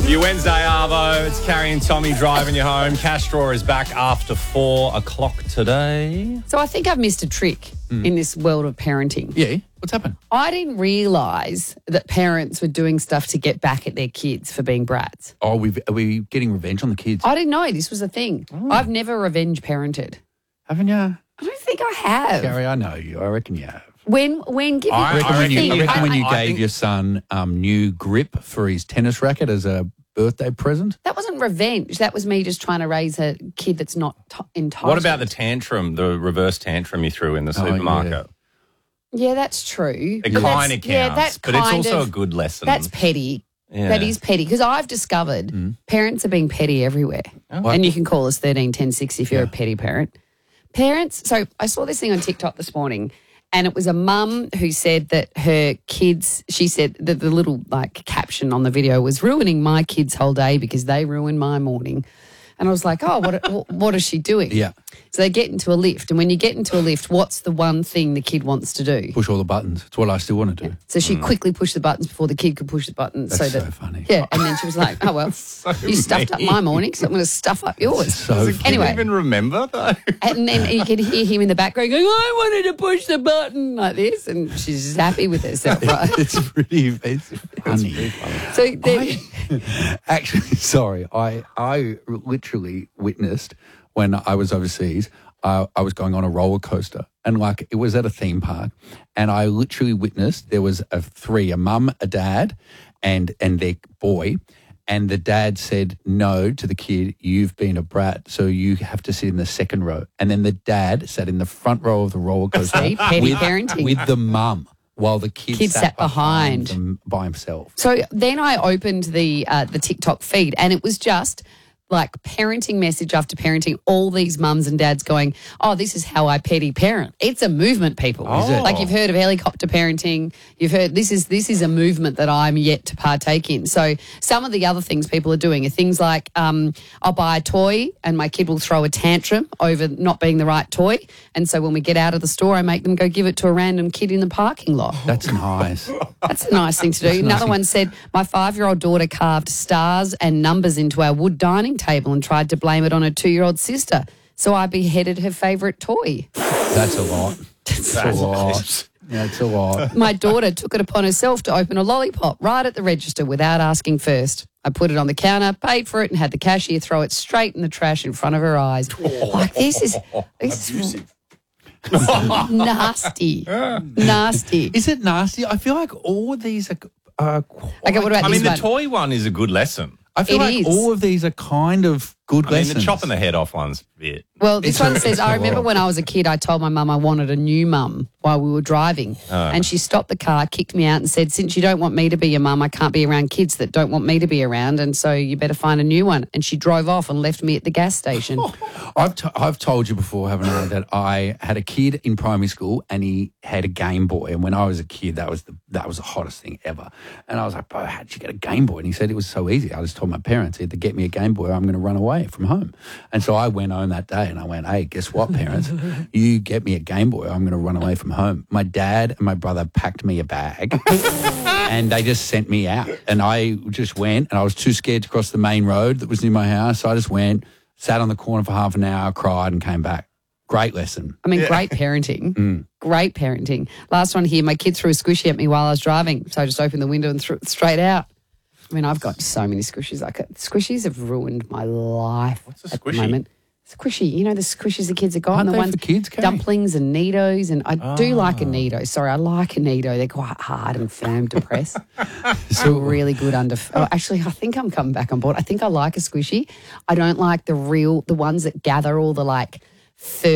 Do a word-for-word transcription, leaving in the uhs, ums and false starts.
Your Wednesday Arvo, it's Carrie and Tommy driving you home. Cash Drawer is back after four o'clock today. So I think I've missed a trick mm. in this world of parenting. Yeah, what's happened? I didn't realise that parents were doing stuff to get back at their kids for being brats. Oh, we've, are we getting revenge on the kids? I didn't know this was a thing. Oh. I've never revenge parented. Haven't you? I don't think I have. Carrie, I know you. I reckon you have. When when giving I reckon, when you, I reckon I, when you I, gave I your son um, new grip for his tennis racket as a birthday present. That wasn't revenge. That was me just trying to raise a kid that's not t- entitled. What about the tantrum, the reverse tantrum you threw in the supermarket? Oh, yeah. yeah, that's true. It kind of counts, yeah, that's but it's also of, a good lesson. That's petty. Yeah. That is petty because I've discovered mm. parents are being petty everywhere. Oh. And you can call us thirteen ten sixty if you're yeah. a petty parent. Parents, so I saw this thing on TikTok this morning and it was a mum who said that her kids, she said that the little like caption on the video was ruining my kids' whole day because they ruined my morning. And I was like, oh, what what is she doing? Yeah. So they get into a lift. And when you get into a lift, what's the one thing the kid wants to do? Push all the buttons. It's what I still want to do. Yeah. So she mm. quickly pushed the buttons before the kid could push the buttons. That's so, that, so funny. Yeah. And then she was like, oh, well, so you stuffed up my morning, so I'm going to stuff up yours. So Does the kid anyway, even remember, though? And then you could hear him in the background going, I wanted to push the button like this. And she's just happy with herself, right? It's pretty it's funny. It's funny. So then, I, actually, sorry, I, I literally witnessed when I was overseas, uh, I was going on a roller coaster and like it was at a theme park and I literally witnessed there was a three, a mum, a dad and, and their boy. And the dad said no to the kid, you've been a brat, so you have to sit in the second row. And then the dad sat in the front row of the roller coaster See, petty with, parenting. with the mum. While the kid, kid sat, sat behind, behind him by himself. So then I opened the uh, the TikTok feed and it was just like parenting message after parenting, all these mums and dads going, oh, this is how I petty parent. It's a movement, people. Oh. Is it? Like you've heard of helicopter parenting. You've heard this is this is a movement that I'm yet to partake in. So some of the other things people are doing are things like um, I'll buy a toy and my kid will throw a tantrum over not being the right toy. And so when we get out of the store, I make them go give it to a random kid in the parking lot. That's nice. That's a nice thing to do. Another one said, my five-year-old daughter carved stars and numbers into our wood dining table and tried to blame it on her two-year-old sister. So I beheaded her favourite toy. That's a lot. That's a lot. That's a lot. My daughter took it upon herself to open a lollipop right at the register without asking first. I put it on the counter, paid for it, and had the cashier throw it straight in the trash in front of her eyes. Oh, like, this is... This is nasty. Nasty. Is it nasty? I feel like all of these are... Uh, okay, what about I this mean, the one? toy one is a good lesson. I feel it like is. all of these are kind of good I lessons. mean, the chopping the head off one's a bit. Well, this It's one a- says, it's I a remember lot. when I was a kid, I told my mum I wanted a new mum while we were driving. Oh. And she stopped the car, kicked me out and said, since you don't want me to be your mum, I can't be around kids that don't want me to be around. And so you better find a new one. And she drove off and left me at the gas station. I've, t- I've told you before, haven't I, that I had a kid in primary school and he had a Game Boy. And when I was a kid, that was the that was the hottest thing ever. And I was like, bro, how did you get a Game Boy? And he said it was so easy. I just told my parents, either get me a Game Boy or I'm going to run away from home. And so I went home that day and I went, hey, guess what, parents? You get me a Game Boy, I'm going to run away from home. My dad and my brother packed me a bag and they just sent me out. And I just went and I was too scared to cross the main road that was near my house. So I just went, sat on the corner for half an hour, cried and came back. Great lesson. I mean, yeah. great parenting. Mm. Great parenting. Last one here, my kid threw a squishy at me while I was driving. So I just opened the window and threw it straight out. I mean, I've got so many squishies. Like squishies have ruined my life. What's a at squishy? the moment. Squishy, you know the squishies the kids have got, Aren't and the they ones for kids, Kay? dumplings and Nidos, and I Oh. do like a Nido. Sorry, I like a Nido. They're quite hard and firm to press. So I'm really good under. Oh, actually, I think I'm coming back on board. I think I like a squishy. I don't like the real, the ones that gather all the like fur.